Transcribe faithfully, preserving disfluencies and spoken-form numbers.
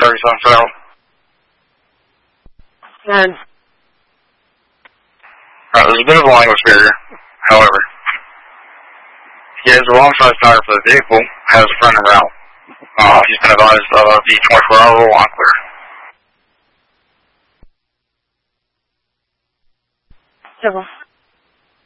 service on file. And Uh, there's a bit of a language barrier, however. He has the wrong size tire for the vehicle, has a front and route. Uh, he's been advised of uh, the twenty-four hour rule on clear. c'est bon.